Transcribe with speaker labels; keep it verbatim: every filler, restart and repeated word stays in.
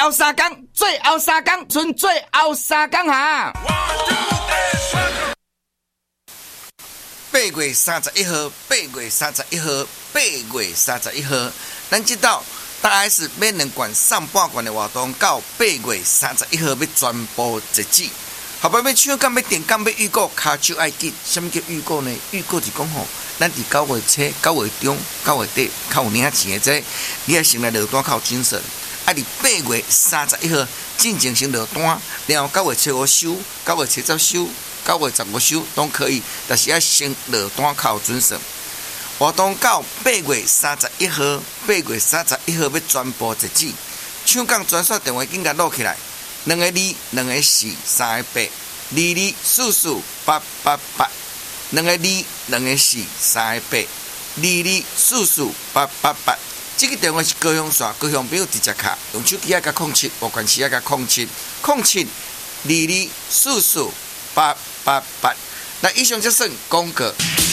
Speaker 1: 后三天，最后三天，剩最后三天哈。八月三十一号，八月三十一号，八月三十一号，咱知道大概是免两罐上半罐的活动，到八月三十一号要全部截止。后摆要抢干要订干要预购，骹手爱紧。什么叫预购呢？预购是讲吼，咱伫九月初、九月中、九月底，较有领钱的这，你要先来落单较有精神。啊，伫八月三十一号进前先落单，然后九月初五收，九月初十收，九月十五收都可以，但是要先落单较有准绳。活动到八月三十一号，八月三十一号要全部截止。抢杠专线电话紧甲录起来。两个二，两个四，三个八，二二四四八八八，两个二，两个四，三个八，二二四四八八八。这个电话是高雄线，高雄朋友直接卡，用手机啊加控七，无关系啊加控七，控七二二四四八八八。那以上就算广告。